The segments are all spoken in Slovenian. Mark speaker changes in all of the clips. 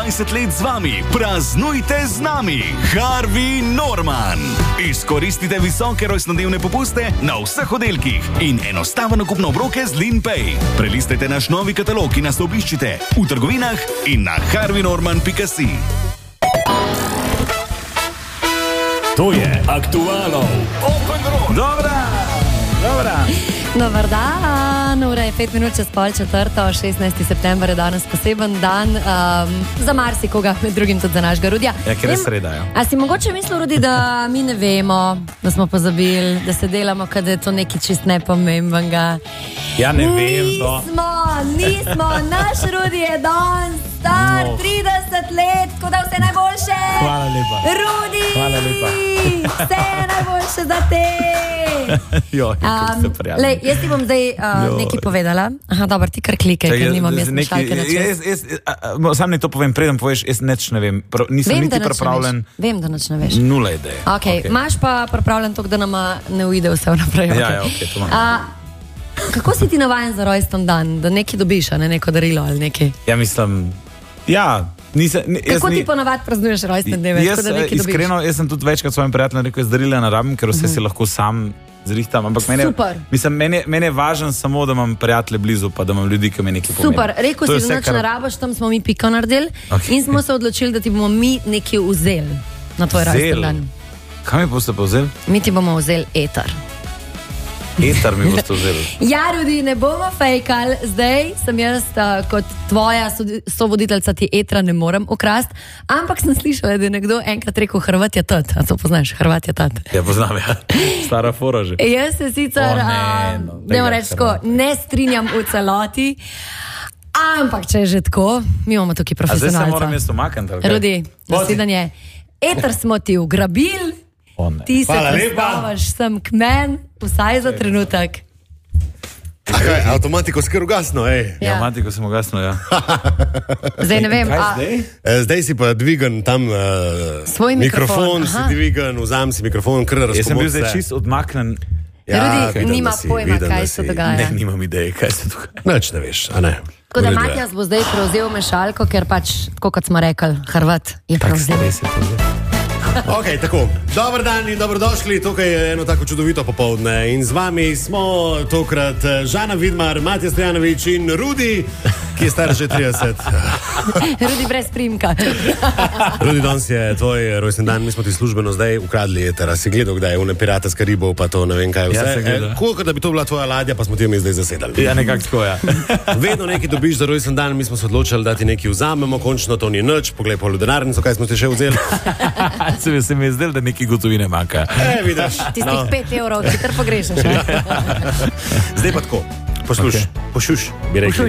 Speaker 1: 20 let z vami, praznujte z nami, Harvey Norman. Izkoristite visoke rojstnodnevne popuste na vseh oddelkih in enostavno kupno obroke z Linpay. Prelistajte naš novi katalog in nas obiščite v trgovinah in na harveynorman.si.
Speaker 2: To je Aktualov Open Road. Dobra.
Speaker 3: Dobar dan, ura je 5 minut čez pol četrto, 16. september je danes poseben dan za marsikoga, med drugim tudi za našega Rudija.
Speaker 2: Ja, ker je sreda, ja.
Speaker 3: A si mogoče mislil, Rudi, da mi ne vemo, da smo pozabili, da se delamo, kad je to nekaj čist nepomembenega?
Speaker 2: Ja, ne vem, to.
Speaker 3: Nismo, naš Rudi je dan star 30 let, tako da vse najboljše.
Speaker 2: Hvala lepa.
Speaker 3: Rudi,
Speaker 2: hvala lepa.
Speaker 3: Vse najboljše za te.
Speaker 2: Joj, kako se prijavim.
Speaker 3: Lej, jaz ti bom zdaj nekaj povedala. Aha, dobro, ti kar klikaj, ker nimam jaz slušalke na čas.
Speaker 2: Sam ne to povem, preden poveš, jaz neč ne vem. Nisem niti pripravljen.
Speaker 3: Vem, da neč ne veš.
Speaker 2: Nula ideje.
Speaker 3: Ok, imaš pa pripravljen to, da nama ne uide vse vnaprej.
Speaker 2: Ja, ok, to imam.
Speaker 3: Kako si ti navajen za rojsten dan, da nekaj dobiš, a ne neko darilo ali nekaj?
Speaker 2: Ja, mislim, ja.
Speaker 3: Kako ti ponavadi praznuješ rojsten dneve?
Speaker 2: Iskreno, jaz sem tudi večkrat svojim prijateljem rekel, jaz darila ne rabim, ker vse si lahko sam zrihtam, ampak meni je važno samo, da imam prijatelje blizu, pa da imam ljudi, ki mi nekaj pomeni.
Speaker 3: Super, rekel si, da nič ne rabiš, tam smo mi piko naredili in smo se odločili, da ti bomo mi nekaj vzeli na tvoj rojsten dan.
Speaker 2: Kaj mi boste pa vzeli?
Speaker 3: Mi ti bomo vzeli etar.
Speaker 2: Etar mi boste vzeli.
Speaker 3: Ja, Rudi, ne bomo fejkali, zdaj sem jaz kot tvoja sovoditeljca ti etra ne morem ukrasti, ampak sem slišala, da je nekdo enkrat rekel Hrvat je tat. A to poznaš, Hrvat je tat?
Speaker 2: Ja, poznam, ja. Stara fora že.
Speaker 3: Jaz se sicer, ne strinjam v celoti, ampak če je že tako, mi imamo tukaj profesionalca.
Speaker 2: A zdaj se moram jaz umakniti.
Speaker 3: Rudi, naslednje, etar smo ti ugrabili, ti se predstavaš sem k men, vsaj za trenutek.
Speaker 4: Kaj, avtomatiko skr ugasno,
Speaker 3: Ja.
Speaker 2: Avtomatiko sem ugasno, ja.
Speaker 3: Zdaj ne vem,
Speaker 4: Zdaj si pa dvigan tam
Speaker 3: svoj
Speaker 4: mikrofon, si dvigan, vzam si mikrofon, kar razkomod se.
Speaker 2: Jaz sem bil zdaj čist odmaknen.
Speaker 3: Rudi, nima pojma, kaj se dogaja.
Speaker 2: Ne, nimam ideje, kaj se dogaja.
Speaker 4: Neč ne veš, a ne.
Speaker 3: Tako da Matjas bo zdaj prevzel mešalko, ker pač, tako kot smo rekli, Hrvat je prevzel.
Speaker 4: Ok, tako. Dobar dan in dobrodošli. Tukaj je eno tako čudovito popoldne in z vami smo tokrat Žana Vidmar, Matjas Stojanovič in Rudi, ki je star že 30.
Speaker 3: Rudi brez primka.
Speaker 4: Rudi, danes je tvoj rojsten dan, mi smo ti službeno zdaj ukradli etera. Si gledal, kdaj je une Pirata z Karibov, pa to ne vem kaj vse.
Speaker 2: Ja,
Speaker 4: koliko da bi to bila tvoja ladja, pa smo ti jo mi zdaj zasedali.
Speaker 2: Ja, nekako tako, ja.
Speaker 4: Vedno nekaj dobiš za rojsten dan, mi smo se odločili, da ti nekaj vzamemo, končno to ni nič, poglej pol v denarnico, kaj smo ti še vzeli.
Speaker 2: Se mi je zdel, da neki gotovine manjka.
Speaker 4: Vidiš.
Speaker 3: Tistih 5 evrov, ki ter pogrešaš.
Speaker 4: Zdaj pa tako, pošuš, bi rekli.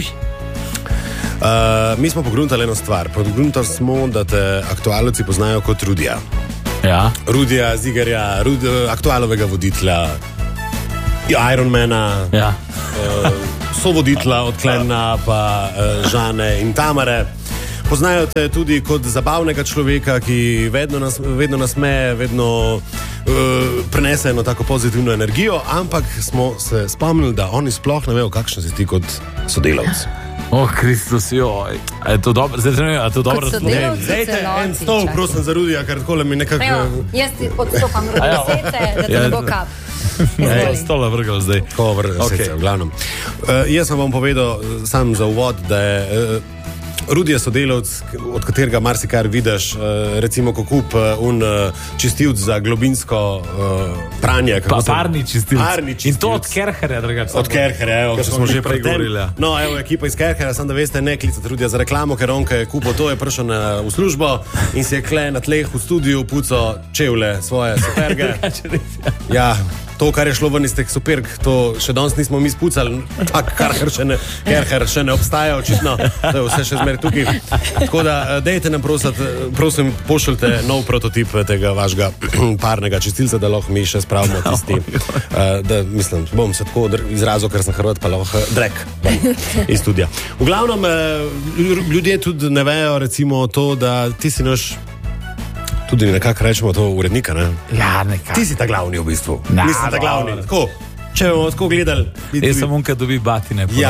Speaker 4: Mi smo pogruntali eno stvar. Pogruntali smo, da te aktualovci poznajo kot Rudija.
Speaker 2: Ja.
Speaker 4: Rudija, Zigarja, aktualovega voditelja, Ironmana, sovoditelja od Klemna, pa Žane in Tamare. Poznajo te tudi kot zabavnega človeka, ki vedno nasmeje, vedno prenese eno tako pozitivno energijo, ampak smo se spomnili, da oni sploh ne vejo, kakšen si ti kot sodelavc.
Speaker 2: Kristus, joj. A je to dobro? Zdaj ne, a je to dobro?
Speaker 4: Dejte en stol, prosim, za Rudija, ker takole mi nekako...
Speaker 3: Jaz ti odstopam Rudi sece, da te ne bo kap.
Speaker 2: Stola vrgal zdaj.
Speaker 4: Sece, v glavnem. Jaz vam bom povedal sam za uvod, da je... Rudi je sodelavc, od katerega marsikar vidiš, recimo ko kup čistilc za globinsko pranje.
Speaker 2: Parni čistilc. In to od Kerherja, drugače.
Speaker 4: Od Kerherja,
Speaker 2: ker smo že prej govorili.
Speaker 4: No, evo, ekipa iz Kerherja, samo da veste, ne klicati Rudija za reklamo, ker on, ki je kupil to, je prišel v službo in si je kle na tleh v studiu puco čevlje svoje superge. Ja. To, kar je šlo ven iz teh superg, to še danes nismo mi spucali, tak Kerher še ne obstaja, očitno, to je vse še zmer tukaj. Tako da, dejte nam prosim, pošljite nov prototip tega vašega parnega čistilca, da lahko mi še spravimo tisti, da, mislim, bom se tako izrazil, ker sem Hrvat, pa lahko drek iz studija. V glavnem, ljudje tudi ne vejo, recimo to, da ti si naš tudi nekako rečemo to urednika, ne?
Speaker 2: Ja, nekako.
Speaker 4: Ti si ta glavni v bistvu. Nisem ta glavni. Tako, če bomo tako gledali...
Speaker 2: Jaz sem on, ki dobi batine.
Speaker 4: Ja,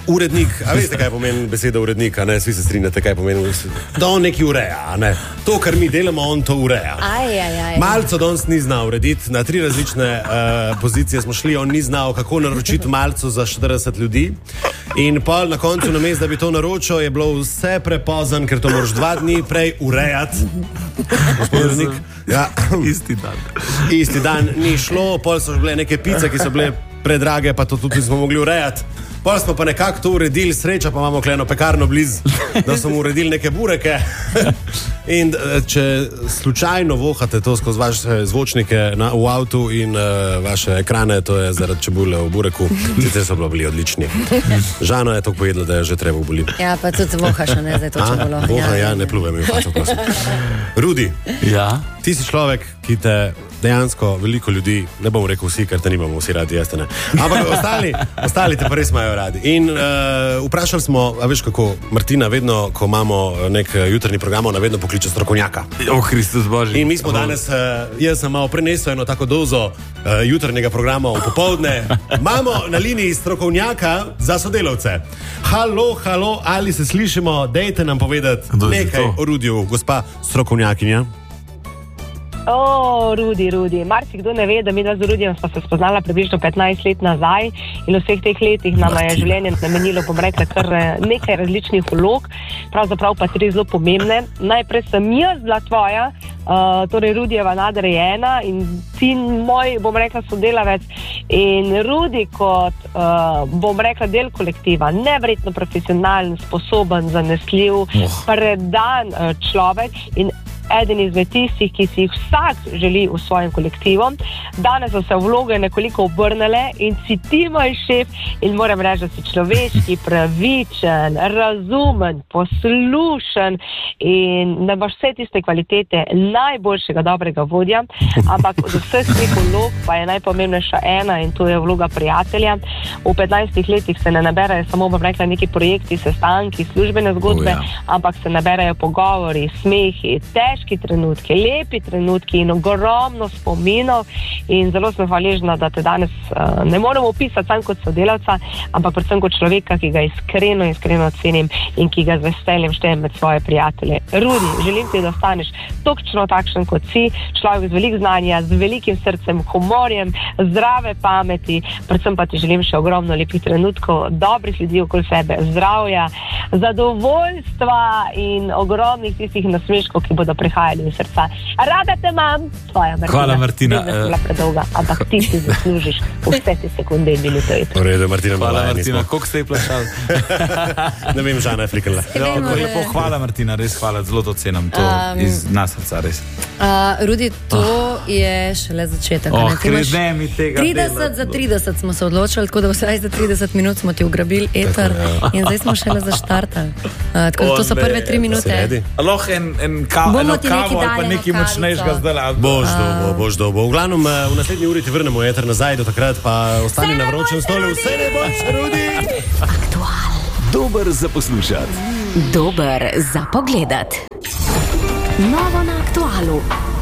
Speaker 4: Urednik, a veste, kaj pomeni beseda urednika, ne? Vsi se strinjate, kaj pomeni, da on nekaj ureja, ne? To, kar mi delamo, on to ureja. Malco danes ni znal urediti, na 3 različne pozicije smo šli, on ni znal, kako naročiti malco za 40 ljudi in pol na koncu, namesto da bi to naročil, je bilo vse prepozno, ker to moraš 2 dni prej urejati. Gospod urednik, ja. Isti dan ni šlo, pol so bile neke pice, ki so bile predrage, pa to tudi smo mogli urejati. Pol smo pa nekako to uredili, sreča pa imamo kleno pekarno blizu, da smo uredili neke bureke. In če slučajno vohate to skozi vaše zvočnike v avtu in vaše ekrane, to je zaradi čebule v bureku, sicer so bili odlični. Žano je to pojedla, da je že treba boli.
Speaker 3: Ja, pa tudi vohaš, ne, zdaj to čebulo.
Speaker 4: Voha, ja, ne plujem mi v fačo, prosim. Rudi, ti si človek, ki te dejansko veliko ljudi, ne bom rekel vsi, ker te nimamo vsi radi, jeste ne. Ampak ostali te pa res imajo radi. In vprašali smo, a veš kako, Martina vedno, ko imamo nek jutrni program, ona vedno pokliče strokovnjaka.
Speaker 2: Kristus Božji.
Speaker 4: In mi smo danes, jaz sem malo prenesel eno tako dozo jutrnega programa v popoldne. Imamo na liniji strokovnjaka za sodelavce. Halo, ali se slišimo, dejte nam povedati nekaj o Rudiju, gospa strokovnjakinja.
Speaker 5: Rudi. Marsikdo ne ve, da mi z Rudijem smo se spoznala približno 15 let nazaj in v vseh teh letih nama je življenje namenilo, bom rekla, kar nekaj različnih vlog, pravzaprav pa 3 zelo pomembne. Najprej sem jaz bila tvoja, torej Rudijeva nadrejena in ti moj, bom rekla, sodelavec. In Rudi kot, bom rekla, del kolektiva, neverjetno profesionalen, sposoben, zanesljiv, predan človek in eden izmed tistih, ki si jih vsak želi v svojem kolektivu. Danes so se vloge nekoliko obrnile in si ti moj šef in moram reči, da si človeški, pravičen, razumen, poslušen in da imaš vse tiste kvalitete najboljšega dobrega vodja, ampak od vseh teh vlog pa je najpomembnejša ena in to je vloga prijatelja. V 15 letih se ne naberajo samo, bom rekla, neki projekti, sestanki, službene zgodbe, ampak se naberajo pogovori, smehi, težki trenutki, lepi trenutki in ogromno spominov in zelo sem hvaležna, da te danes ne morem opisati sam kot sodelavca, ampak predvsem kot človeka, ki ga iskreno cenim in ki ga z veseljem štejem med svoje prijatelje. Rudi, želim ti, da ostaneš točno takšen kot si, človek z veliko znanja, z velikim srcem, humorjem, zdrave pameti, predvsem pa ti želim še ogromno lepih trenutkov, dobrih ljudi okoli sebe, zdravja, zadovoljstva in ogromnih tistih nasmeškov, ki bodo prihajali v srca. Rada te imam, tvoja Martina.
Speaker 2: Hvala, Martina.
Speaker 5: Bila bila predolga, ampak ti si zaslužiš vse te sekunde in minute.
Speaker 4: V redu, Martina.
Speaker 2: Hvala, Martina. Koliko ste ji plačali?
Speaker 4: Ne vem, Žana je flikala.
Speaker 2: Lepo, hvala, Martina, res hvala, zelo to cenim, to iz nas srca, res.
Speaker 3: Rudi, to je šele začetek. 30 za 30 smo se odločili, tako da vsaj za 30 minut smo ti ugrabili eter in zdaj smo šele zaštartali. Tako da to so prve 3 minute.
Speaker 2: Lahko en kavo ali pa nekaj močnejšega zdaj.
Speaker 4: Bož dobo. V glavnem, v naslednji uri ti vrnemo eter nazaj, do takrat pa ostani na vročem stolu. Vse najboljše, Rudi!
Speaker 1: Aktual. Dober za poslušati.
Speaker 6: Dober za pogledati. Novo na Aktualu.